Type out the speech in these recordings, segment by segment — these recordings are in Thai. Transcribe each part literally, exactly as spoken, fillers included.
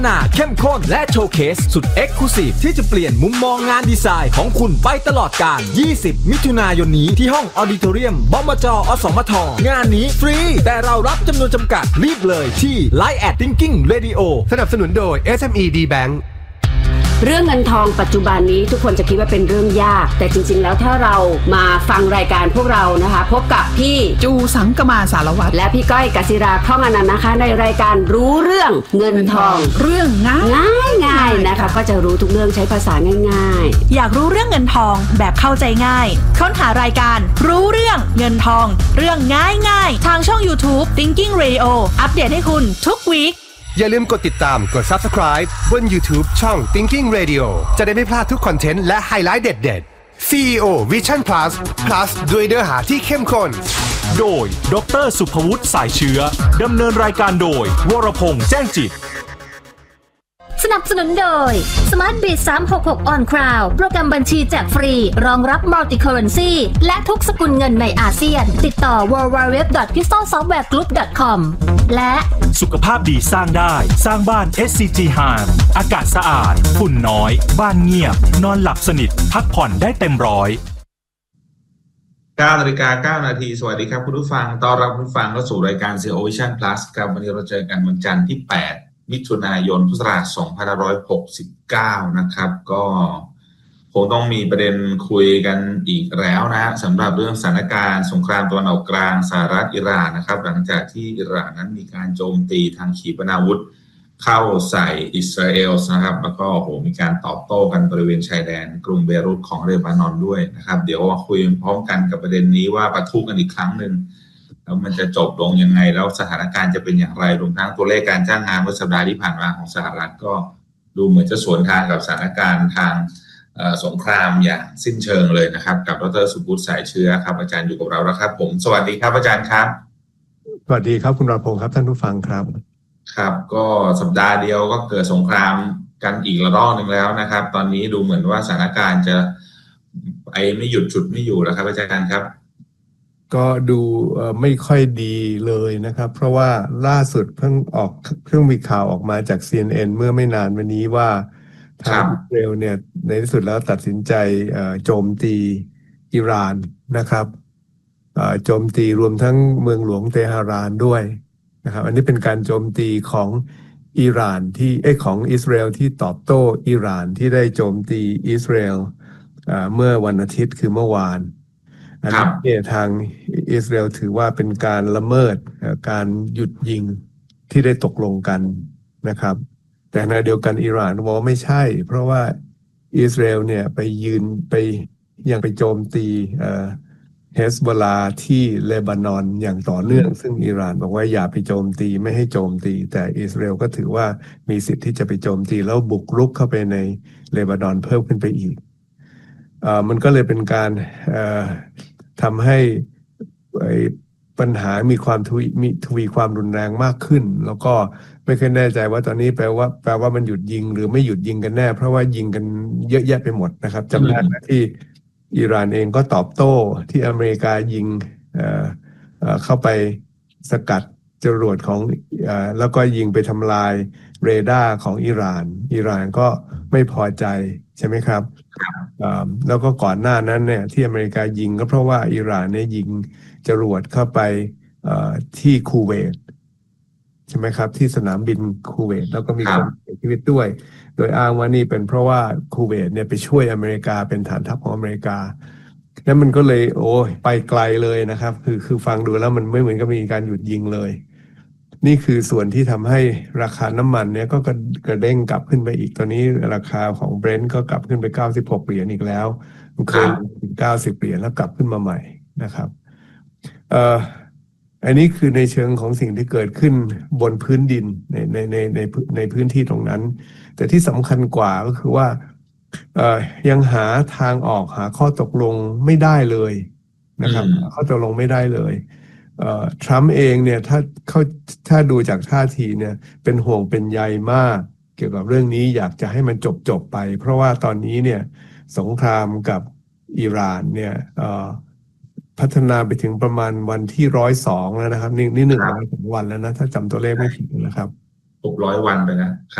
หน้าเข้มข้นและโชว์เคสสุดเอ็กซ์คลูซีฟที่จะเปลี่ยนมุมมองงานดีไซน์ของคุณไปตลอดกาลยี่สิบมิถุนายนนี้ที่ห้องออดิทอเรียมบมจ.อสมทงานนี้ฟรีแต่เรารับจำนวนจำกัดรีบเลยที่ ไลน์ แอท Thinking Radio สนับสนุนโดย เอส เอ็ม อี ดี Bank เรื่องเงินทองปัจจุบันนี้ทุกคนจะคิดว่าเป็นเรื่องยากแต่จริงๆแล้วถ้าเรามาฟังรายการพวกเรานะคะพบกับพี่จูสังกมาสารวัตรและพี่ก้อยกศิราท่องอนันต์นะคะในรายการรู้เรื่องเงินทองเรื่องง่ายง่ายง่ายนะคะก็จะรู้ทุกเรื่องใช้ภาษาง่ายๆอยากรู้เรื่องเงินทองแบบเข้าใจง่ายค้นหารายการรู้เรื่องเงินทองเรื่องง่ายง่ายทางช่อง YouTube Thinking Radio อัปเดตให้คุณทุกวีคอย่าลืมกดติดตามกด Subscribe บน YouTube ช่อง Thinking Radio จะได้ไม่พลาดทุกคอนเทนต์และไฮไลท์เด็ดๆ ซี อี โอ Vision Plus Plus ด้วยเนื้อหาที่เข้มข้นโดยดร.สุภวุฒิสายเชื้อดำเนินรายการโดยวรพงษ์แจ้งจิตสนับสนุนโดย SmartBiz สามหกหก On Cloud โปรแกรมบัญชีแจกฟรีรองรับ Multi Currency และทุกสกุลเงินในอาเซียนติดต่อ ดับเบิลยู ดับเบิลยู ดับเบิลยู ดอท คริสตัลซอฟต์แวร์กรุ๊ป ดอท คอม และสุขภาพดีสร้างได้สร้างบ้าน เอส ซี จี Harm อากาศสะอาดฝุ่นน้อยบ้านเงียบนอนหลับสนิทพักผ่อนได้เต็มร้อยเก้านาฬิกาเก้านาทีสวัสดีครับคุณผู้ฟังต้อนรับคุณผู้ฟังเข้าสู่รายการ ซี อี โอ Vision Plus ครับวันนี้เราเจอกันวันจันทร์ที่แปดมิถุนายนพุทธศักราชสองพันห้าร้อยหกสิบเก้านะครับก็คงต้องมีประเด็นคุยกันอีกแล้วนะสำหรับเรื่องสถานการณ์สงครามตะวันออกกลางสหรัฐอิหร่านนะครับหลังจากที่อิหร่านนั้นมีการโจมตีทางขีปนาวุธเข้าใส่อิสราเอลนะครับแล้วก็โหมีการตอบโต้กันบริเวณชายแดนกรุงเบรุตของเลบานอนด้วยนะครับเดี๋ยวมาคุยพร้อมกันกับประเด็นนี้ว่าปะทุกันอีกครั้งนึงแล้วมันจะจบลงยังไงแล้วสถานการณ์จะเป็นอย่างไรรวมทั้งตัวเลขการจ้างงานเมื่อสัปดาห์ที่ผ่านมาของสหรัฐก็ดูเหมือนจะสวนทางกับสถานการณ์ทางสงครามอย่างสิ้นเชิงเลยนะครับกับดร.สุภวุฒิสายเชื้อครับอาจารย์อยู่กับเราแล้วครับผมสวัสดีครับอาจารย์ครับสวัสดีครับคุณรพงศ์ครับท่านผู้ฟังครับครับก็สัปดาห์เดียวก็เกิดสงครามกันอีกระลอกนึงแล้วนะครับตอนนี้ดูเหมือนว่าสถานการณ์จะไปไม่หยุดฉุดไม่อยู่แล้วครับอาจารย์ครับก็ดูไม่ค่อยดีเลยนะครับเพราะว่าล่าสุดเพิ่งออกเพิ่งมีข่าวออกมาจาก ซี เอ็น เอ็น เมื่อไม่นานมานี้ว่าทางอิสราเอลเนี่ยในที่สุดแล้วตัดสินใจโจมตีอิหร่านนะครับโจมตีรวมทั้งเมืองหลวงเตหะรานด้วยนะครับอันนี้เป็นการโจมตีของอิหร่านที่เอ้ของอิสราเอลที่ตอบโต้อิหร่านที่ได้โจมตีอิสราเอลเมื่อวันอาทิตย์คือเมื่อวานอันนี้ทางอิสราเอลถือว่าเป็นการละเมิดการหยุดยิงที่ได้ตกลงกันนะครับแต่ในเดียวกันอิหร่านบอกว่าไม่ใช่เพราะว่าอิสราเอลเนี่ยไปยืนไปยังไปโจมตีเอ่อเฮสบอลาที่เลบานอนอย่างต่อเนื่องซึ่งอิหร่านบอกว่าอย่าไปโจมตีไม่ให้โจมตีแต่อิสราเอลก็ถือว่ามีสิทธิ์ที่จะไปโจมตีแล้วบุกรุกเข้าไปในเลบานอนเพิ่มขึ้นไปอีกเอ่อมันก็เลยเป็นการเอ่อทำให้ปัญหามีความทวีมีทวีความรุนแรงมากขึ้นแล้วก็ไม่เคยแน่ใจว่าตอนนี้แปลว่าแปลว่ามันหยุดยิงหรือไม่หยุดยิงกันแน่เพราะว่ายิงกันเยอะแยะไปหมดนะครับจำได้นะที่อิหร่านเองก็ตอบโต้ที่อเมริกายิงเอ่อเอ่อเข้าไปสกัดจรวดของเอ่อแล้วก็ยิงไปทำลายเรดาร์ของอิหร่านอิหร่านก็ไม่พอใจใช่ไหมครับแล้วก็ก่อนหน้านั้นเนี่ยที่อเมริกายิงก็เพราะว่าอิหร่านเนี่ยยิงจรวดเข้าไปที่คูเวตใช่ไหมครับที่สนามบินคูเวตแล้วก็มีคนเสียชีวิตด้วยโดยอ้างว่านี่เป็นเพราะว่าคูเวตเนี่ยไปช่วยอเมริกาเป็นฐานทัพของอเมริกาแล้วมันก็เลยโอ้ยไปไกลเลยนะครับคือคือฟังดูแล้วมันไม่เหมือนกับมีการหยุดยิงเลยนี่คือส่วนที่ทำให้ราคาน้ำมันเนี่ยก็กระเด้งกลับขึ้นไปอีกตอนนี้ราคาของเบรนท์ก็กลับขึ้นไปเก้าสิบหกเหรียญอีกแล้วมันเคยถึงเก้าสิบเหรียญแล้วกลับขึ้นมาใหม่นะครับเอ่ออันนี้คือในเชิงของสิ่งที่เกิดขึ้นบนพื้นดินในในในในในพื้นที่ตรงนั้นแต่ที่สำคัญกว่าก็คือว่าเอ่อยังหาทางออกหาข้อตกลงไม่ได้เลยนะครับข้อตกลงไม่ได้เลยเอ่อทรัมป์เองเนี่ยถ้าเขาถ้าดูจากท่าทีเนี่ยเป็นห่วงเป็นใยมากเกี่ยวกับเรื่องนี้อยากจะให้มันจบจบไปเพราะว่าตอนนี้เนี่ยสงครามกับอิหร่านเนี่ยเอ่อพัฒนาไปถึงประมาณวันที่ร้อยสองแล้วนะครับนี่นี่หนึ่งร้อยสองวันแล้วนะถ้าจำตัวเลขไม่ผิดนะครับหกร้อยวันไปนะครับ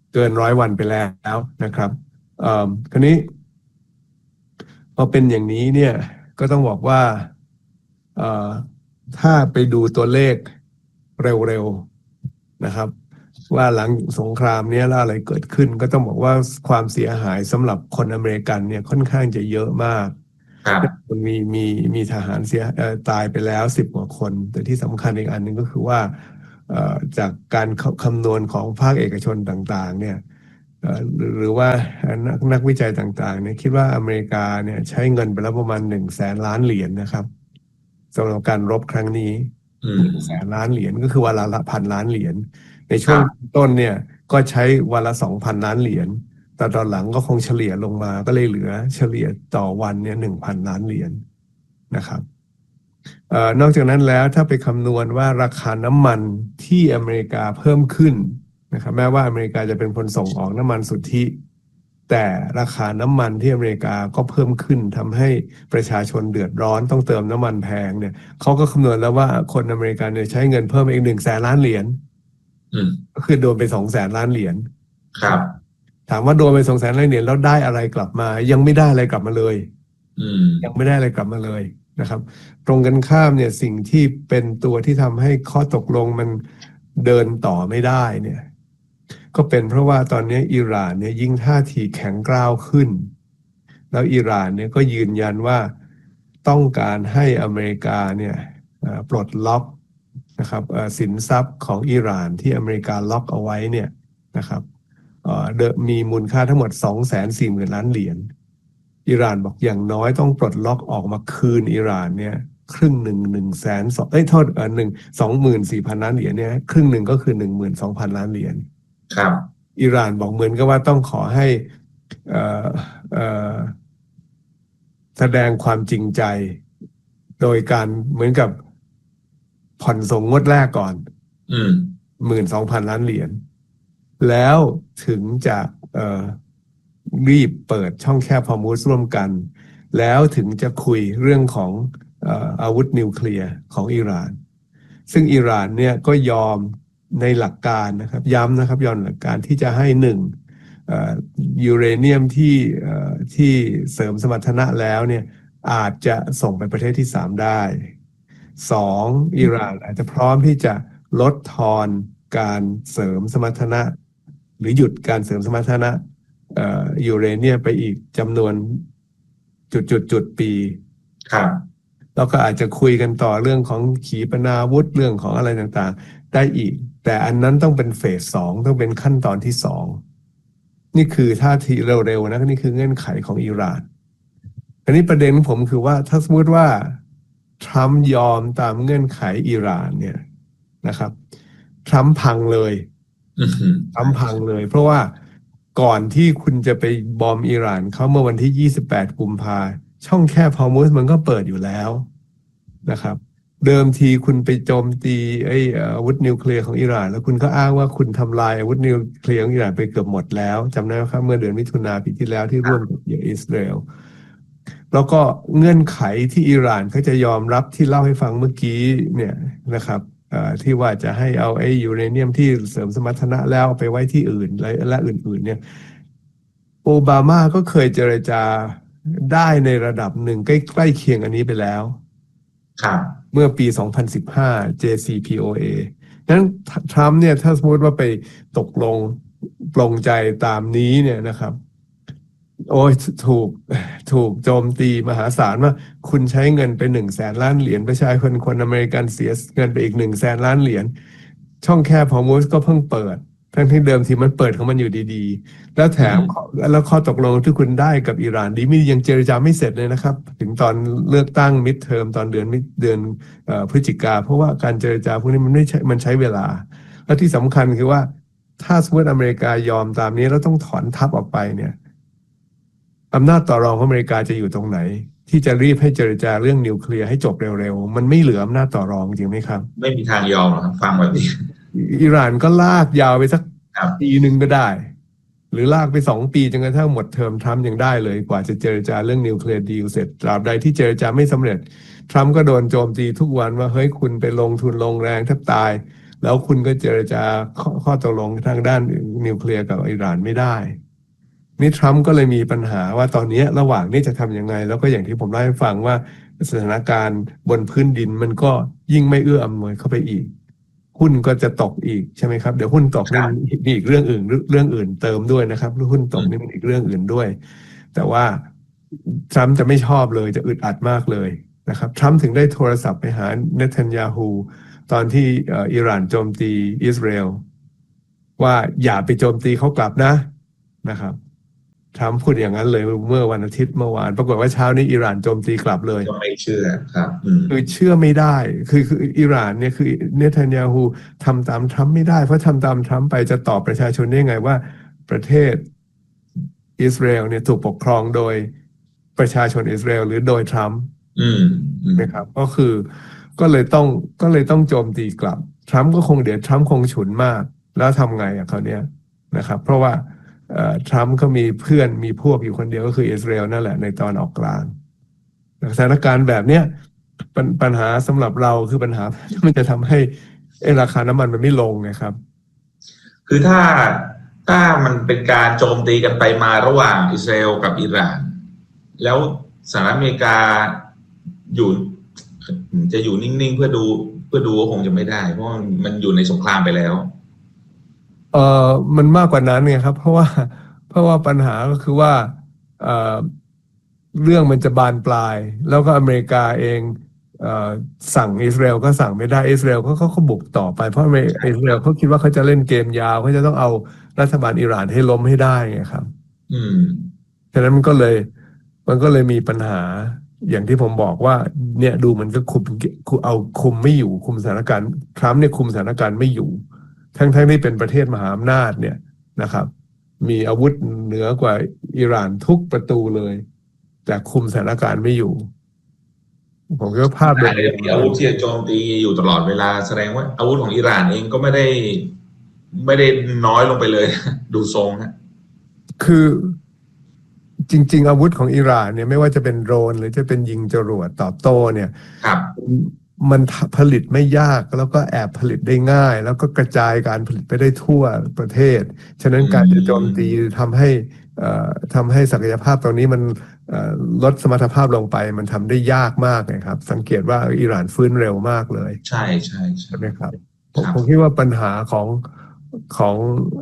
เกินร้อยวันไปแล้วนะครับเอ่อคราวนี้พอเป็นอย่างนี้เนี่ยก็ต้องบอกว่าเอ่อถ้าไปดูตัวเลขเร็วๆนะครับว่าหลังสงครามนี้แล้วอะไรเกิดขึ้นก็ต้องบอกว่าความเสียหายสำหรับคนอเมริกันเนี่ยค่อนข้างจะเยอะมากมันมีมีมีทหารเสียตายไปแล้วสิบกว่าคนแต่ที่สำคัญอีกอันหนึ่งก็คือว่าจากการคำนวณของภาคเอกชนต่างๆเนี่ยหรือว่านักนักวิจัยต่างๆเนี่ยคิดว่าอเมริกาเนี่ยใช้เงินไปแล้วประมาณหนึ่งแสนล้านเหรียญนะครับสำหรับการรบครั้งนี้หนึ่งแสนล้านเหรียญก็คือวันละพันล้านเหรียญในช่วงต้นเนี่ยก็ใช้วันละสองพันล้านเหรียญแต่ตอนหลังก็คงเฉลี่ยลงมาก็เลยเหลือเฉลี่ยต่อวันเนี่ยหนึ่งพันล้านเหรียญนะครับเอ่อนอกจากนั้นแล้วถ้าไปคำนวณว่าราคาน้ำมันที่อเมริกาเพิ่มขึ้นนะครับแม้ว่าอเมริกาจะเป็นคนส่งออกน้ำมันสุทธิแต่ราคาน้ำมันที่อเมริกาก็เพิ่มขึ้นทำให้ประชาชนเดือดร้อนต้องเติมน้ำมันแพงเนี่ยเขาก็คำนวณแล้วว่าคนอเมริกันเนี่ยใช้เงินเพิ่มอีกหนึ่งแสนล้านเหรียญก็คือโดนไปสองแสนล้านเหรียญครับถามว่าโดนไปสองแสนล้านเหรียญแล้วได้อะไรกลับมายังไม่ได้อะไรกลับมาเลยยังไม่ได้อะไรกลับมาเลยนะครับตรงกันข้ามเนี่ยสิ่งที่เป็นตัวที่ทำให้ข้อตกลงมันเดินต่อไม่ได้เนี่ยก็เป็นเพราะว่าตอนนี้อิหร่านเนี่ยยิ่งท่าทีแข็งกร้าวขึ้นแล้วอิหร่านเนี่ยก็ยืนยันว่าต้องการให้อเมริกาเนี่ยปลดล็อกนะครับสินทรัพย์ของอิหร่านที่อเมริกาล็อกเอาไว้เนี่ยนะครับมีมูลค่าทั้งหมด สองแสนสี่หมื่น ล้านเหรียญอิหร่านบอกอย่างน้อยต้องปลดล็อกออกมาคืนอิหร่านเนี่ยครึ่งหนึ่งหนึ่งแสนสองเอ้ยโทษเออหนึ่งสองหมื่นสี่พันล้านเหรียญเนี่ยครึ่งหนึ่งก็คือหนึ่งหมื่นสองพันล้านเหรียญครับอิหร่านบอกเหมือนกับว่าต้องขอให้เอ่อเอ่อแสดงความจริงใจโดยการเหมือนกับผ่อนส่งงวดแรกก่อนอืมหมื่นสองพันล้านเหรียญแล้วถึงจะเอ่อรีบเปิดช่องแคบฮอร์มุซร่วมกันแล้วถึงจะคุยเรื่องของเอ่ออาวุธนิวเคลียร์ของอิหร่านซึ่งอิหร่านเนี่ยก็ยอมในหลักการนะครับย้ำนะครับย้อนหลักการที่จะให้หนึ่งยูเรเนียมที่ที่เสริมสมรรถนะแล้วเนี่ยอาจจะส่งไปประเทศที่สามได้สองอิหร่านอาจจะพร้อมที่จะลดทอนการเสริมสมรรถนะหรือหยุดการเสริมสมรรถนะยูเรเนียมไปอีกจำนวนจุดจุดจุดปีครับแล้วก็อาจจะคุยกันต่อเรื่องของขีปนาวุธเรื่องของอะไรต่างๆได้อีกแต่อันนั้นต้องเป็นเฟสสองต้องเป็นขั้นตอนที่สองนี่คือท่าทีเร็วๆนะนี่คือเงื่อนไขของอิหร่านอันนี้ประเด็นของผมคือว่าถ้าสมมติว่าทรัมป์ยอมตามเงื่อนไขอิหร่านเนี่ยนะครับทรัมป์พังเลยทรัมป์พังเลยเพราะว่าก่อนที่คุณจะไปบอมอิหร่านเขาเมื่อวันที่ยี่สิบแปดกุมภาพันธ์ช่องแคบฮอร์มุซมันก็เปิดอยู่แล้วนะครับเดิมทีคุณไปโจมตีไอ้อาวุธนิวเคลียร์ของอิหร่านแล้วคุณก็อ้างว่าคุณทำลายอาวุธนิวเคลียร์ของอิหร่านไปเกือบหมดแล้วจำได้ไหมครับเมื่อเดือนมิถุนาปีที่แล้วที่ร่วมกับอิสราเอลแล้วก็เงื่อนไขที่อิหร่านเขาจะยอมรับที่เล่าให้ฟังเมื่อกี้เนี่ยนะครับที่ว่าจะให้เอาไอ้ยูเรเนียมที่เสริมสมรรถนะแล้วไปไว้ที่อื่นและและอื่นๆเนี่ยโอบามาก็เคยเจรจาได้ในระดับหนึ่งใกล้ๆเคียงอันนี้ไปแล้วครับเมื่อปีสองพันสิบห้า เจ ซี พี โอ เอ นั้นทรัมป์เนี่ยถ้าสมมติว่าไปตกลงปลงใจตามนี้เนี่ยนะครับโอ้ยถูกถูกโจมตีมหาศาลว่าคุณใช้เงินไปหนึ่งแสนล้านเหรียญประชาชนคนอเมริกันเสียเงินไปอีกหนึ่งแสนล้านเหรียญช่องแคบฮอร์มุซก็เพิ่งเปิดทั้งที่เดิมทีมันเปิดของมันอยู่ดีๆแล้วแถมแล้วข้อตกลงที่คุณได้กับอิหร่านดีไม่ยังเจรจาไม่เสร็จเลยนะครับถึงตอนเลือกตั้งมิดเทอมตอนเดือนเดือนพฤศจิกาเพราะว่าการเจรจาพวกนี้มันไม่ใช่มันใช้เวลาและที่สำคัญคือว่าถ้าสมมติอเมริกายอมตามนี้แล้วต้องถอนทัพออกไปเนี่ยอำนาจต่อรองของอเมริกาจะอยู่ตรงไหนที่จะรีบให้เจรจาเรื่องนิวเคลียร์ให้จบเร็วๆมันไม่เหลืออำนาจต่อรองจริงไหมครับไม่มีทางยอมหรอกฟังแบบนี้อิหร่านก็ลากยาวไปสักปีหนึ่งก็ได้หรือลากไปสองปีจนกระทั่งหมดเทอมทรัมป์ยังได้เลยกว่าจะเจรจาเรื่องนิวเคลียร์ดีลเสร็จตราบใดที่เจรจาไม่สำเร็จทรัมป์ก็โดนโจมตีทุกวันว่าเฮ้ยคุณไปลงทุนลงแรงแทบตายแล้วคุณก็เจรจาข้อข้อตกลงทางด้านนิวเคลียร์กับอิหร่านไม่ได้นี่ทรัมป์ก็เลยมีปัญหาว่าตอนนี้ระหว่างนี้จะทำยังไงแล้วก็อย่างที่ผมเล่าให้ฟังว่าสถานการณ์บนพื้นดินมันก็ยิ่งไม่เอื้ออำนวยเข้าไปอีกหุ้นก็จะตกอีกใช่ไหมครับเดี๋ยวหุ้นตกนี่มีอีกเรื่องอื่นเรื่องอื่นเติมด้วยนะครับหุ้นตกนี่มันอีกเรื่องอื่นด้วยแต่ว่าทรัมป์จะไม่ชอบเลยจะอึดอัดมากเลยนะครับทรัมป์ถึงได้โทรศัพท์ไปหาเนทันยาฮูตอนที่อิหร่านโจมตีอิสราเอลว่าอย่าไปโจมตีเขากลับนะนะครับทรัมป์พูดอย่างนั้นเลยเมื่อวันอาทิตย์เมื่อวานปรากฏว่าเช้านี้อิหร่านโจมตีกลับเลยก็ไม่เชื่อครับคือเชื่อไม่ได้คือคืออิหร่านเนี่ยคือเนทันยาฮูทำตามทรัมป์ไม่ได้เพราะทำตามทรัมป์ไปจะตอบประชาชนได้ไงว่าประเทศอิสราเอลเนี่ยถูกปกครองโดยประชาชนอิสราเอลหรือโดยทรัมป์นะครับก็คือก็เลยต้องก็เลยต้องโจมตีกลับทรัมป์ก็คงเดี๋ยวทรัมป์คงฉุนมากแล้วทำไงอ่ะเขาเนี้ยนะครับเพราะว่าทรัมป์ก็มีเพื่อนมีพวกอยู่คนเดียวก็คืออิสราเอลนั่นแหละในตอนออกกลางสถานการณ์แบบเนี้ยปัญปัญหาสำหรับเราคือปัญหามันจะทำให้ราคาน้ำมันมันไม่ลงนะครับคือถ้าถ้ามันเป็นการโจมตีกันไปมาระหว่างอิสราเอลกับอิหร่านแล้วสหรัฐอเมริกาอยู่จะอยู่นิ่งๆเพื่อดูเพื่อดูคงจะไม่ได้เพราะมันอยู่ในสงครามไปแล้วเอ่อมันมากกว่านั้นไงครับเพราะว่าเพราะว่าปัญหาก็คือว่าเอ่อเรื่องมันจะบานปลายแล้วก็อเมริกาเองเอ่อสั่งอิสราเอลก็สั่งไม่ได้อิสราเอลเขาเขาบุกต่อไปเพราะอิสราเอลเขาคิดว่าเขาจะเล่นเกมยาวเขาจะต้องเอารัฐบาลอิหร่านให้ล้มให้ได้ไงครับอืมฉะนั้นมันก็เลยมันก็เลยมีปัญหาอย่างที่ผมบอกว่าเนี่ยดูมันก็คุมเอาคุมไม่อยู่คุมสถานการณ์ทรัมป์เนี่ยคุมสถานการณ์ไม่อยู่ทั้งๆที่เป็นประเทศมหาอำนาจเนี่ยนะครับมีอาวุธเหนือกว่าอิหร่านทุกประตูเลยแต่คุมสถานการณ์ไม่อยู่ผมก็ภาพเลยมีอาวุธที่จะโจมตีอยู่ตลอดเวลาแสดงว่าอาวุธของอิหร่านเองก็ไม่ได้ไม่ได้น้อยลงไปเลยดูทรงนะคือจริงๆอาวุธของอิหร่านเนี่ยไม่ว่าจะเป็นโดรนหรือจะเป็นยิงจรวดตอบโต้เนี่ยครับมันผลิตไม่ยากแล้วก็แอบผลิตได้ง่ายแล้วก็กระจายการผลิตไปได้ทั่วประเทศฉะนั้นการจะโจมตีทำให้ทำให้ศักยภาพตรงนี้มันลดสมรรถภาพลงไปมันทำได้ยากมากนะครับสังเกตว่าอิหร่านฟื้นเร็วมากเลยใช่ใช่ใช่ไหมครับผมผมคิดว่าปัญหาของของ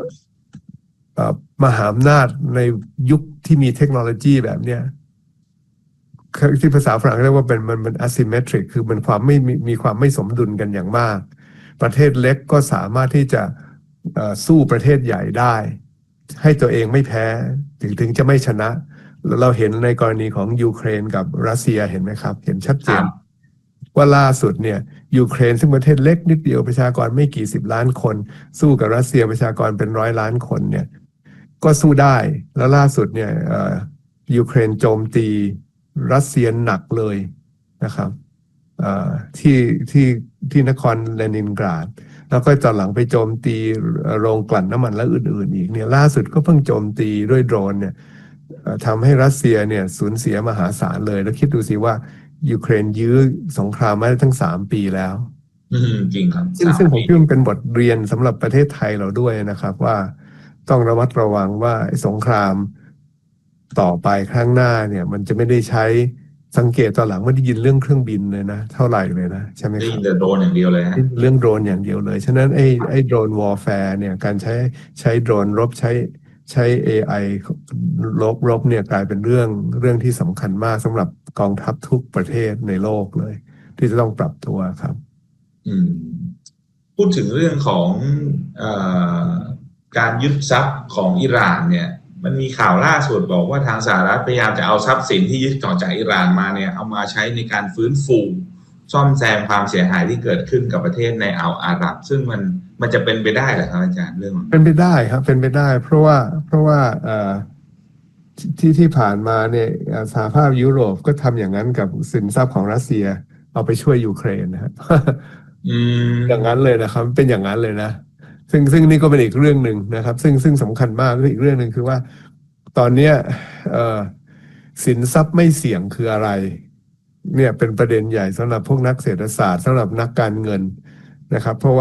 มหาอำนาจในยุคที่มีเทคโนโลยีแบบเนี้ยที่ภาษาฝรั่งเรียกว่าเป็นมันมัน asymmetric คือมันความไม่มีมีความไม่สมดุลกันอย่างมากประเทศเล็กก็สามารถที่จะสู้ประเทศใหญ่ได้ให้ตัวเองไม่แพ้ถึงถึงจะไม่ชนะเราเห็นในกรณีของยูเครนกับรัสเซียเห็นไหมครับเห็นชัดเจนว่าล่าสุดเนี่ยยูเครนซึ่งประเทศเล็กนิดเดียวประชากรไม่กี่สิบล้านคนสู้กับรัสเซียประชากรเป็นร้อยล้านคนเนี่ยก็สู้ได้แล้วล่าสุดเนี่ยยูเครนโจมตีรัสเซียหนักเลยนะครับที่ที่ที่นครเลนินกราดแล้วก็ตอนหลังไปโจมตีโรงกลั่นน้ำมันและอื่นๆอีกเนี่ยล่าสุดก็เพิ่งโจมตีด้วยโดรนเนี่ยทำให้รัสเซียเนี่ยสูญเสียมหาศาลเลยแล้วคิดดูสิว่ายูเครนยื้อสงครามมาได้ทั้งสามปีแล้วจริงครับซึ่งซึ่งผมคิดว่าเป็นบทเรียนสำหรับประเทศไทยเราด้วยนะครับว่าต้องระมัดระวังว่าสงครามต่อไปข้างหน้าเนี่ยมันจะไม่ได้ใช้สังเกตตอนหลังไม่ได้ยินเรื่องเครื่องบินเลยนะเท่าไหร่เลยนะใช่ไหมครับได้ยินแต่โดรนอย่างเดียวเลยเรื่องโดรนอย่างเดียวเลยฉะนั้นไอ้ไอ้โดรนวอร์แฟร์เนี่ยการใช้ใช้โดรนรบใช้ใช้ เอ ไอ ลบรบเนี่ยกลายเป็นเรื่องเรื่องที่สำคัญมากสำหรับกองทัพทุกประเทศในโลกเลยที่จะต้องปรับตัวครับอืมพูดถึงเรื่องของเอ่อการยึดทรัพย์ของอิหร่านเนี่ยมันมีข่าวล่าสุดบอกว่าทางสหรัฐพยายามจะเอาทรัพย์สินที่ยึดต่อจากอิหร่านมาเนี่ยเอามาใช้ในการฟื้นฟูซ่อมแซมความเสียหายที่เกิดขึ้นกับประเทศในอ่าวอาหรับซึ่งมันมันจะเป็นไปได้เหรอครับอาจารย์เรื่องเป็นไปได้ครับเป็นไปได้เพราะว่าเพราะว่าเอ่อที่ที่ผ่านมาเนี่ยสหภาพยุโรปก็ทำอย่างนั้นกับสินทรัพย์ของรัสเซียเอาไปช่วยยูเครนนะครับอย่างนั้นเลยนะครับเป็นอย่างนั้นเลยนะซึ่งซึ่งนี่ก็เป็นอีกเรื่องหนึ่งนะครับซึ่งซึ่งสำคัญมากอีกเรื่องหนึ่งคือว่าตอนนี้สินทรัพย์ไม่เสี่ยงคืออะไรเนี่ยเป็นประเด็นใหญ่สำหรับพวกนักเศรษฐศาสตร์สำหรับนักการเงินนะครับเพราะว่า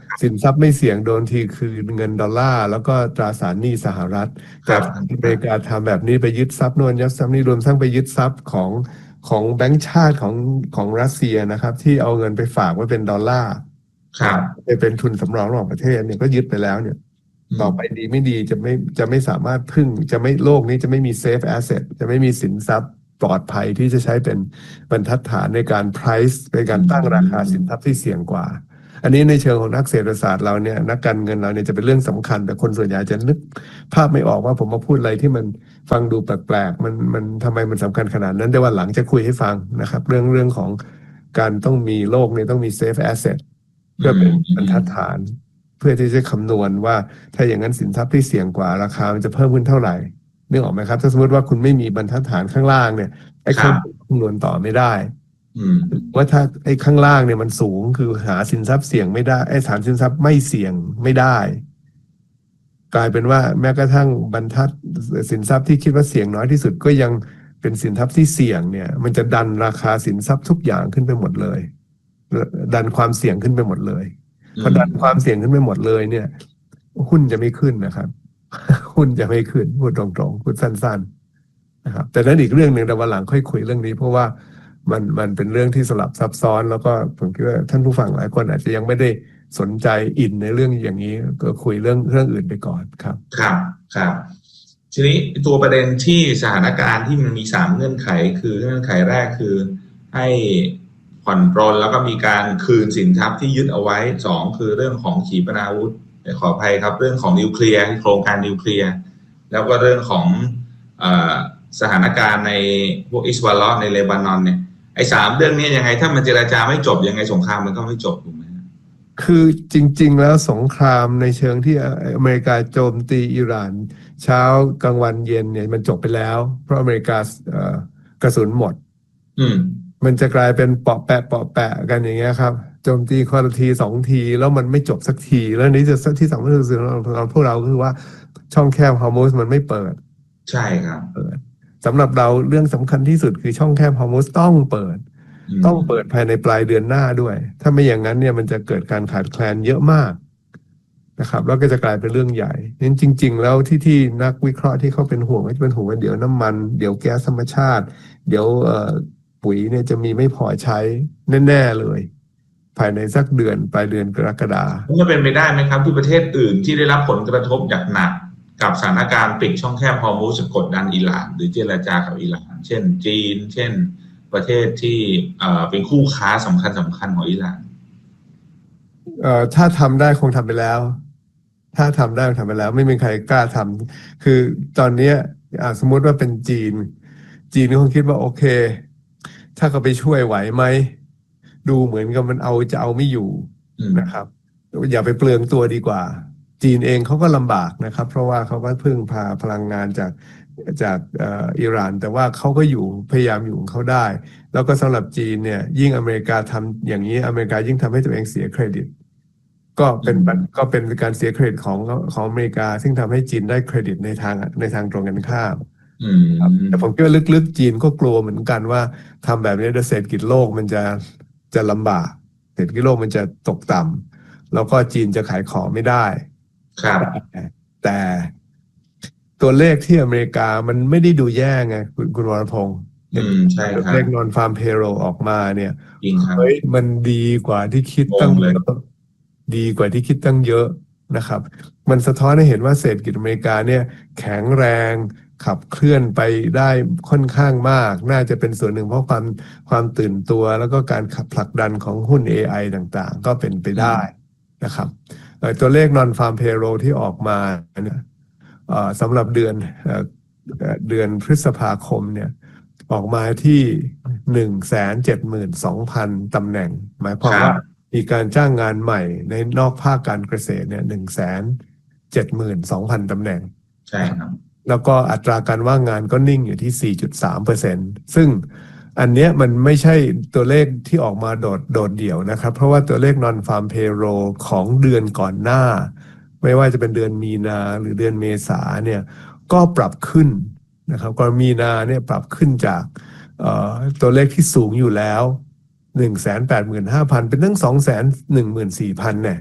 สินทรัพย์ไม่เสี่ยงโดนทีคือเงินดอลลาร์แล้วก็ตราสารหนี้สหรัฐแต่อเมริกาทำแบบนี้ไปยึดทรัพย์โน่นยึดทรัพย์นี่รวมทั้งไปยึดทรัพย์ของของแบงก์ชาติของของรัสเซียนะครับที่เอาเงินไปฝากไว้เป็นดอลลาร์ไปเป็นทุนสำรองระหว่างประเทศเนี่ยก็ยึดไปแล้วเนี่ยต่อไปดีไม่ดีจะไม่จะไม่สามารถพึ่งจะไม่โลกนี้จะไม่มีเซฟแอสเซทจะไม่มีสินทรัพย์ปลอดภัยที่จะใช้เป็นบรรทัดฐานในการ price ในการตั้งราคาสินทรัพย์ที่เสี่ยงกว่าอันนี้ในเชิงของนักเศรษฐศาสตร์เราเนี่ยนักการเงินเราเนี่ยจะเป็นเรื่องสำคัญแต่คนส่วนใหญ่จะนึกภาพไม่ออกว่าผมมาพูดอะไรที่มันฟังดูแปลกๆมันมันทำไมมันสำคัญขนาดนั้นแต่ว่าหลังจะคุยให้ฟังนะครับเรื่องเรื่องของการต้องมีโลกเนี่ยต้องมี safe asset เพื่อเป็นบรรทัดฐานเพื่อที่จะคำนวณว่าถ้าอย่างนั้นสินทรัพย์ที่เสี่ยงกว่าราคามันจะเพิ่มขึ้นเท่าไหร่นึกออกไหมครับถ้าสมมติว่าคุณไม่มีบรรทัดฐานข้างล่างเนี่ยไอ้คนคำนวณต่อไม่ได้ว่าถ้าไอ้ข้างล่างเนี่ยมันสูงคือหาสินทรัพย์เสี่ยงไม่ได้ไอ้ฐานสินทรัพย์ไม่เสี่ยงไม่ได้กลายเป็นว่าแม้กระทั่งบรรทัดสินทรัพย์ที่คิดว่าเสี่ยงน้อยที่สุดก็ยังเป็นสินทรัพย์ที่เสี่ยงเนี่ยมันจะดันราคาสินทรัพย์ทุกอย่างขึ้นไปหมดเลยดันความเสี่ยงขึ้นไปหมดเลยพอดันความเสี่ยงขึ้นไปหมดเลยเนี่ยหุ้นจะไม่ขึ้นนะครับหุ้นจะไม่ขึ้นพูดตรงๆพูดสั้นๆนะครับแต่นั้นอีกเรื่องหนึ่งแต่วันหลังค่อยคุยเรื่องนี้เพราะว่ามันมันเป็นเรื่องที่สลับซับซ้อนแล้วก็ผมคิดว่าท่านผู้ฟังหลายคนอาจจะยังไม่ได้สนใจอินในเรื่องอย่างนี้ก็คุยเรื่องเรื่องอื่นไปก่อนครับครับครับทีนี้ตัวประเด็นที่สถานการณ์ที่มันมีสามเงื่อนไขคือเงื่อนไขแรกคือให้ผ่อนปรนแล้วก็มีการคืนสินทรัพย์ที่ยึดเอาไว้สองคือเรื่องของขีปนาวุธขออภัยครับเรื่องของนิวเคลียร์โครงการนิวเคลียร์แล้วก็เรื่องของเอ่อสถานการณ์ในพวกอิสราเอลในเลบานอนเนี่ยไอ้สามเรื่องนี้ยังไงถ้ามันเจรจาไม่จบยังไงสงครามมันก็ไม่จบถูกไหมคือจริงๆแล้วสงครามในเชิงที่อเมริกาโจมตีอิหร่านเช้ากลางวันเย็นเนี่ยมันจบไปแล้วเพราะอเมริกากระสุนหมดอืมมันจะกลายเป็นเปาะแปะเปาะแปะกันอย่างเงี้ยครับโจมตีคนละทีสองทีแล้วมันไม่จบสักทีแล้วนี้จะที่สำคัญที่สุดเราพวกเราคือว่าช่องแคบฮอร์โมสมันไม่เปิดใช่ครับเปิดสำหรับเราเรื่องสำคัญที่สุดคือช่องแคบฮอร์โมสต้องเปิดต้องเปิดภายในปลายเดือนหน้าด้วยถ้าไม่อย่างนั้นเนี่ยมันจะเกิดการขาดแคลนเยอะมากนะครับแล้วก็จะกลายเป็นเรื่องใหญ่นั้นจริงๆแล้วที่ที่นักวิเคราะห์ที่เขาเป็นห่วงก็จะเป็นห่วงว่าเดี๋ยวน้ำมันเดี๋ยวแก๊สธรรมชาติเดี๋ยวปุ๋ยเนี่ยจะมีไม่พอใช้แน่ๆเลยภายในสักเดือนปลายเดือนกรกฎาคมจะเป็นไปได้ไหมครับที่ประเทศอื่นที่ได้รับผลกระทบอย่างหนักกับสถานการณ์ปิดช่องแคบฮอร์โมสกดดันอิหร่านหรือเจรจากับอิหร่านเช่นจีนเช่นประเทศที่เป็นคู่ค้าสำคัญสำคัญของอิหร่านเอ่อถ้าทำได้คงทำไปแล้วถ้าทำได้ทำไปแล้วไม่มีใครกล้าทำคือตอนนี้สมมติว่าเป็นจีนจีนคงคิดว่าโอเคถ้าเขาไปช่วยไหวไหมดูเหมือนกับมันเอาจะเอาไม่อยู่นะครับอย่าไปเปลืองตัวดีกว่าจีนเองเขาก็ลำบากนะครับเพราะว่าเขาก็พึ่งพาพลังงานจากจากอิหร่านแต่ว่าเขาก็อยู่พยายามอยู่ของเขาได้แล้วก็สำหรับจีนเนี่ยยิ่งอเมริกาทำอย่างนี้อเมริกายิ่งทำให้ตัวเองเสียเครดิตก็เป็นก็เป็นการเสียเครดิตของของอเมริกาซึ่งทำให้จีนได้เครดิตในทางในทางตรงกันข้ามแต่ผมคิดว่าลึกๆจีนก็กลัวเหมือนกันว่าทำแบบนี้เศรษฐกิจโลกมันจะจะลำบากเศรษฐกิจโลกมันจะตกต่ำแล้วก็จีนจะขายของไม่ได้ครับแต่ตัวเลขที่อเมริกามันไม่ได้ดูแย่ไงคุณคุณวรพงษ์ใช่ครับเลขนอนฟาร์มเพโรออกมาเนี่ยเฮ้ยมันดีกว่าที่คิดตั้งเยอะดีกว่าที่คิดตั้งเยอะนะครับมันสะท้อนให้เห็นว่าเศรษฐกิจอเมริกาเนี่ยแข็งแรงขับเคลื่อนไปได้ค่อนข้างมากน่าจะเป็นส่วนหนึ่งเพราะความความตื่นตัวแล้วก็การขับผลักดันของหุ้น เอ ไอ ต่างๆก็เป็นไปได้นะครับตัวเลข non farm payroll ที่ออกมาเนี่ยสำหรับเดือนเดือนพฤษภาคมเนี่ยออกมาที่ หนึ่งแสนเจ็ดหมื่นสองพัน ตำแหน่งหมายความว่ามีการจ้างงานใหม่ในนอกภาคการเกษตรเนี่ย หนึ่งแสนเจ็ดหมื่นสองพัน ตำแหน่งใช่ครับแล้วก็อัตราการว่างงานก็นิ่งอยู่ที่ สี่จุดสามเปอร์เซ็นต์ ซึ่งอันเนี้ยมันไม่ใช่ตัวเลขที่ออกมาโดดโดดเดี่ยวนะครับเพราะว่าตัวเลข non farm payroll ของเดือนก่อนหน้าไม่ว่าจะเป็นเดือนมีนาหรือเดือนเมษาเนี่ยก็ปรับขึ้นนะครับก่อนมีนาเนี่ยปรับขึ้นจากตัวเลขที่สูงอยู่แล้ว หนึ่งแสนแปดหมื่นห้าพัน เป็นตั้ง สองแสนหนึ่งหมื่นสี่พัน เนี่ย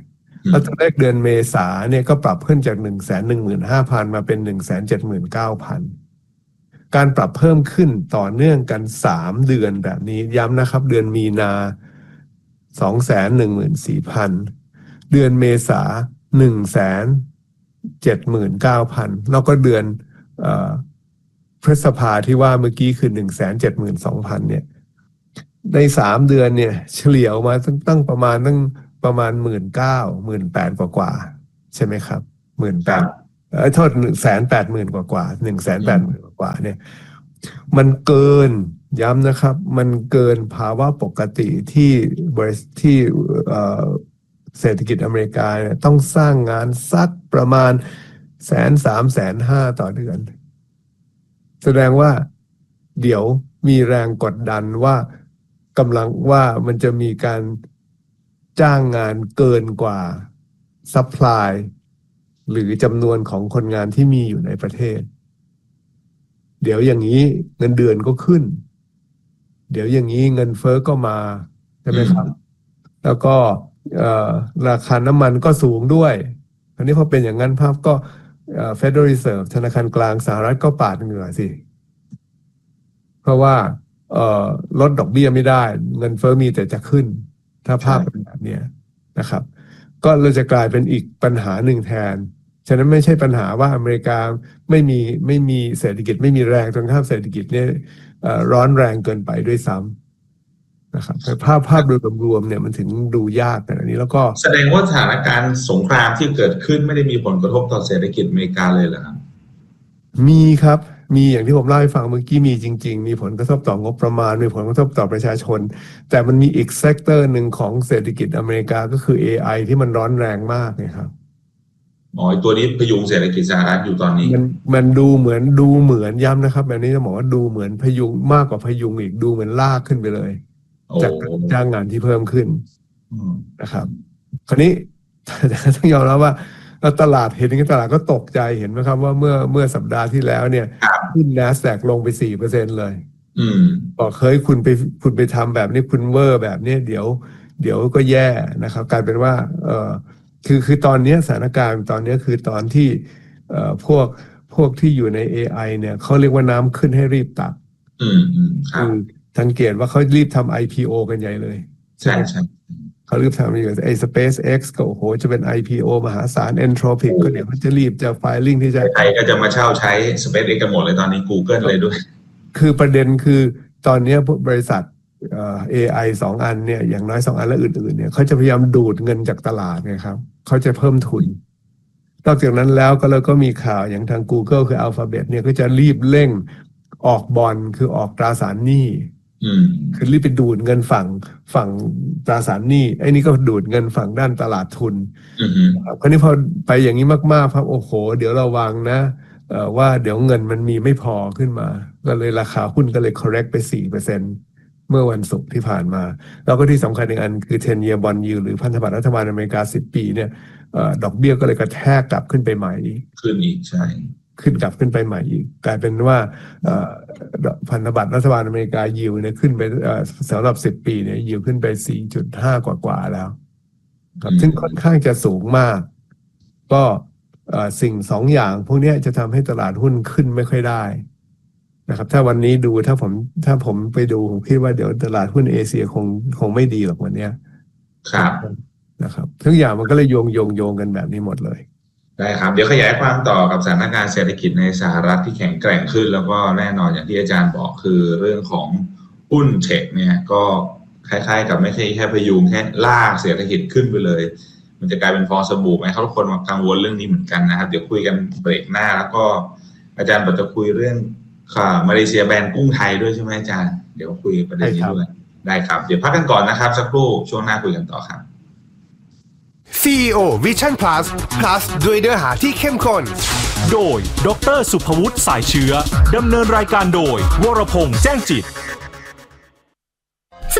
แล้วตัวเลขเดือนเมษาเนี่ยก็ปรับขึ้นจาก หนึ่งแสนหนึ่งหมื่นห้าพัน มาเป็น หนึ่งแสนเจ็ดหมื่นเก้าพัน การปรับเพิ่มขึ้นต่อเนื่องกันสามเดือนแบบนี้ย้ำนะครับเดือนมีนา สองแสนหนึ่งหมื่นสี่พัน เดือนเมษา หนึ่งแสนเจ็ดหมื่นเก้าพัน แล้วก็เดือนเอ่อพฤษภาที่ว่าเมื่อกี้คือ หนึ่งแสนเจ็ดหมื่นสองพัน เนี่ยในสามเดือนเนี่ยเฉลี่ยออกมาตั้งตั้งประมาณตั้งประมาณ หนึ่งหมื่นเก้าพัน หนึ่งหมื่นแปดพัน กว่าๆใช่ไหมครับ หนึ่งหมื่นแปดพัน เอ่อโทษ หนึ่งแสนแปดหมื่น กว่าๆ หนึ่งแสนแปดหมื่น กว่าๆเนี่ยมันเกินย้ำนะครับมันเกินภาวะปกติที่บริษัทที่เอ่อเศรษฐกิจอเมริกาเนี่ยต้องสร้างงานสักประมาณแสนสามแสนห้าต่อเดือนแสดงว่าเดี๋ยวมีแรงกดดันว่ากำลังว่ามันจะมีการจ้างงานเกินกว่าซัพพลายหรือจำนวนของคนงานที่มีอยู่ในประเทศเดี๋ยวอย่างนี้เงินเดือนก็ขึ้นเดี๋ยวอย่างนี้เงินเฟ้อก็มาใช่ไหมครับแล้วก็ราคาน้ำมันก็สูงด้วยอันนี้พอเป็นอย่างนั้นภาพก็ Federal Reserve ธนาคารกลางสหรัฐก็ปาดเหงื่อสิเพราะว่าลดดอกเบี้ยไม่ได้เงินเฟ้อมีแต่จะขึ้นถ้าภาพเป็นแบบนี้นะครับก็เราจะกลายเป็นอีกปัญหาหนึ่งแทนฉะนั้นไม่ใช่ปัญหาว่าอเมริกาไม่มีไม่มีเศรษฐกิจไม่มีแรงตรงข้ามเศรษฐกิจเนี่ยร้อนแรงเกินไปด้วยซ้ำนะครับภาพภาพโดยรวมเนี่ยมันถึงดูยากแต่อันนี้แล้วก็แสดงว่าสถานการณ์สงครามที่เกิดขึ้นไม่ได้มีผลกระทบต่อเศรษฐกิจอเมริกาเลยเหรอครับมีครับมีอย่างที่ผมเล่าให้ฟังเมื่อกี้มีจริงๆมีผลกระทบต่องบประมาณมีผลกระทบต่อประชาชนแต่มันมีอีกเซกเตอร์หนึ่งของเศรษฐกิจอเมริกาก็คือ เอ ไอ ที่มันร้อนแรงมากนะครับอ๋อตัวนี้พยุงเศรษฐกิจสหรัฐอยู่ตอนนี้มันมันดูเหมือนดูเหมือนย้ำนะครับแบบนี้จะบอกว่าดูเหมือนพยุงมากกว่าพยุงอีกดูเหมือนลากขึ้นไปเลยจากจ้างงานที่เพิ่มขึ้นนะครับคราวนี้ต้องยอมรับว่าตลาดเห็นอย่างนี้ตลาดก็ตกใจเห็นไหมครับว่าเมื่อเมื่อสัปดาห์ที่แล้วเนี่ยหุ้น NASDAQ ลงไป สี่เปอร์เซ็นต์ เลยบอกเคยคุณไปคุณไปทำแบบนี้คุณเวอร์แบบนี้เดี๋ยวเดี๋ยวก็แย่นะครับกลายเป็นว่าเออคือคือตอนนี้สถานการณ์ตอนนี้คือตอนที่เอ่อพวกพวกที่อยู่ใน เอ ไอ เนี่ยเขาเรียกว่าน้ำขึ้นให้รีบตักอืมอืมครับสังเกตว่าเขารีบทำ ไอ พี โอ กันใหญ่เลยใช่ใช่เขารีบทำอยู่ไอ้ SpaceX ก็โอ้โหจะเป็น ไอ พี โอ มหาศาล Anthropic ก็เดี๋ยวมันจะรีบจะ filing ที่จะใครก็จะมาเช่าใช้ SpaceX กันหมดเลยตอนนี้ Google เลยด้วยคือประเด็นคือตอนนี้บริษัทเอ่อ เอ ไอ สองอันเนี่ยอย่างน้อยสองอันและอื่นๆเนี่ยเขาจะพยายามดูดเงินจากตลาดไงครับเขาจะเพิ่มทุนนอกจากนั้นแล้วก็แล้วก็มีข่าวอย่างทาง Google คือ Alphabet เนี่ยก็จะรีบเร่งออกบอนด์คือออกตราสารหนี้คือรีบไปดูดเงินฝั่งฝั่งตราสารหนี้ไอ้นี่ก็ดูดเงินฝั่งด้านตลาดทุนครับคราวนี้พอไปอย่างนี้มากๆครับโอ้โหเดี๋ยวระวังนะเอ่อว่าเดี๋ยวเงินมันมีไม่พอขึ้นมาก็เลยราคาหุ้นก็เลย correct ไป สี่เปอร์เซ็นต์ เมื่อวันศุกร์ที่ผ่านมาแล้วก็ที่สำคัญอีกอันคือ ten year bond yield หรือพันธบัตรรัฐบาลอเมริกาสิบปีเนี่ยเอ่อดอกเบี้ยก็เลยกระแทกกลับขึ้นไปใหม่ขึ้นอีกใช่ขึ้นกลับขึ้นไปใหม่อีกกลายเป็นว่าพันธบัตรรัฐบาลอเมริกายิวเนี่ยขึ้นไปสำหรับสิบปีเนี่ยยิวขึ้นไป สี่จุดห้า กว่าๆแล้วครับซึ่งค่อนข้างจะสูงมากก็สิ่งสองอย่างพวกนี้จะทำให้ตลาดหุ้นขึ้นไม่ค่อยได้นะครับถ้าวันนี้ดูถ้าผมถ้าผมไปดูผมคิดว่าเดี๋ยวตลาดหุ้นเอเชียคงคงไม่ดีหรอกวันนี้ครับนะครับทุกอย่างมันก็เลยโยงโยงโยงกันแบบนี้หมดเลยได้ครับเดี๋ยวขยายความต่อกับสถานการณ์เศรษฐกิจในสหรัฐที่แข็งแกร่งขึ้นแล้วก็แน่นอนอย่างที่อาจารย์บอกคือเรื่องของหุ้นเทคเนี่ยก็คล้ายๆกับไม่ใช่แค่พยุงแค่ลากเศรษฐกิจขึ้นไปเลยมันจะกลายเป็นฟองสบู่ไหมเขาทุกคนมากังวลเรื่องนี้เหมือนกันนะครับเดี๋ยวคุยกันเบรกหน้าแล้วก็อาจารย์จะคุยเรื่องค่ะมาเลเซียแบนกุ้งไทยด้วยใช่ไหมอาจารย์เดี๋ยวคุยประเด็นนี้ด้วยได้ครับเดี๋ยวพักกันก่อนนะครับสักครู่ช่วงหน้าคุยกันต่อครับซี อี โอ Vision Plus Plus ด้วยเนื้อหาที่เข้มข้นโดยดร.สุภวุฒิสายเชื้อดำเนินรายการโดยวรพงษ์แจ้งจิตสนับ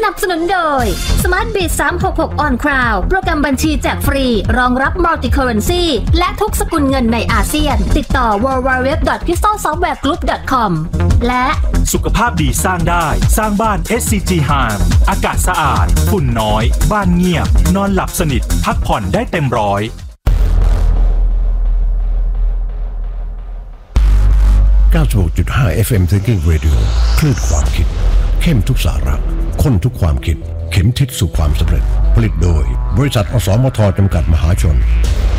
นับสนุนโดย Smart Bit สามหกหก On Cloud โปรแกรมบัญชีแจกฟรีรองรับ Multi Currency และทุกสกุลเงินในอาเซียนติดต่อ ดับเบิลยู ดับเบิลยู ดับเบิลยู ดอท คริสตัล ซอฟต์แวร์ กรุ๊ป ดอท คอม และสุขภาพดีสร้างได้สร้างบ้าน เอส ซี จี Harm อากาศสะอาดฝุ่นน้อยบ้านเงียบนอนหลับสนิทพักผ่อนได้เต็มร้อยเก้าสิบหกจุดห้า เอฟ เอ็ม Thinking Radio คลื่นความคิดเข้มทุกสาระข้นทุกความคิดเข็มทิศสู่ความสำเร็จผลิตโดยบริษัทอสมทจำกัดมหาชน